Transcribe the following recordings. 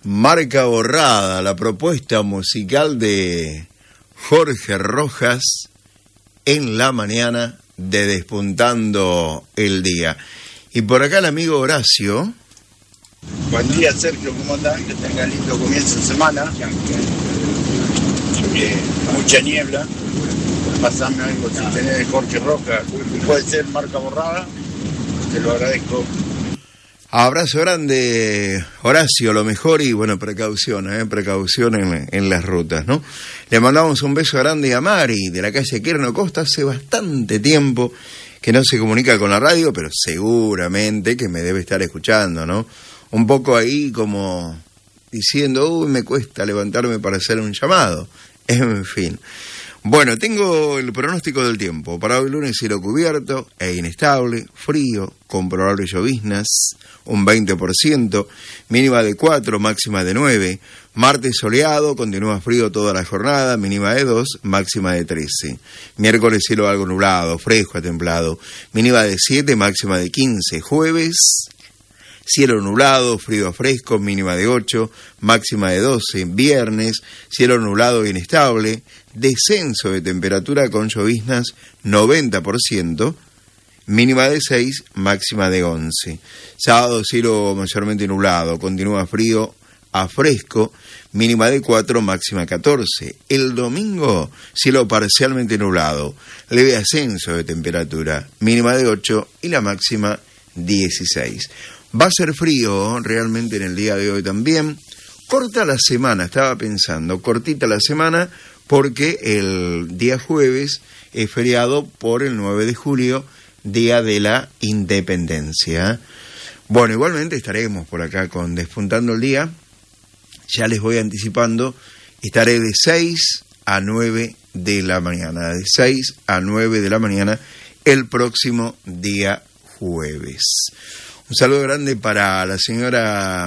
Marca borrada, la propuesta musical de Jorge Rojas en la mañana de Despuntando el Día. Y por acá el amigo Horacio. Buen día, Sergio, ¿cómo andás? Que tengan lindo comienzo de semana. Mucha niebla. Pasame algo si tenés de Jorge Rojas. Puede ser marca borrada. Te lo agradezco. Abrazo grande, Horacio, lo mejor y bueno, precaución en las rutas, ¿no? Le mandamos un beso grande a Mari de la calle Querno Costa. Hace bastante tiempo que no se comunica con la radio, pero seguramente que me debe estar escuchando, ¿no? Un poco ahí como diciendo, uy, me cuesta levantarme para hacer un llamado. En fin. Bueno, tengo el pronóstico del tiempo. Para hoy lunes, cielo cubierto e inestable, frío, con probables lloviznas, un 20%, mínima de 4, máxima de 9. Martes soleado, continúa frío toda la jornada, mínima de 2, máxima de 13. Miércoles cielo algo nublado, fresco a templado, mínima de 7, máxima de 15. Jueves, cielo nublado, frío a fresco, mínima de 8, máxima de 12. Viernes, cielo nublado e inestable, descenso de temperatura con lloviznas 90%, mínima de 6, máxima de 11. Sábado, cielo mayormente nublado, continúa frío a fresco, mínima de 4, máxima 14. El domingo, cielo parcialmente nublado, leve ascenso de temperatura, mínima de 8 y la máxima 16. Va a ser frío realmente en el día de hoy también. Corta la semana, estaba pensando, cortita la semana porque el día jueves es feriado por el 9 de julio, Día de la Independencia. Bueno, igualmente estaremos por acá con Despuntando el Día. Ya les voy anticipando, estaré de 6 a 9 de la mañana, de 6 a 9 de la mañana el próximo día jueves. Un saludo grande para la señora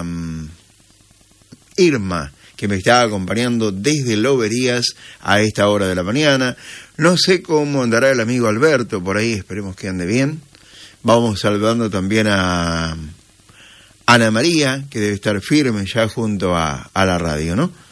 Irma, que me está acompañando desde Loberías a esta hora de la mañana. No sé cómo andará el amigo Alberto por ahí, esperemos que ande bien. Vamos saludando también a Ana María, que debe estar firme ya junto a la radio, ¿no?